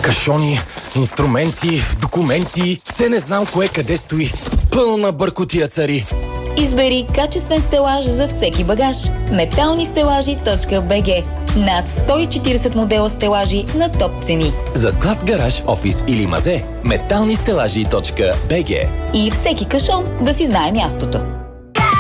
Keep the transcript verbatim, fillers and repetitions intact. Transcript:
Кашони, инструменти, документи, все не знам кое къде стои. Пълна бъркотия цари. Избери качествен стелаж за всеки багаж. метални стелажи точка би джи. Над сто и четиридесет модела стелажи на топ цени. За склад, гараж, офис или мазе, метални стелажи точка би джи. И всеки кашон да си знае мястото.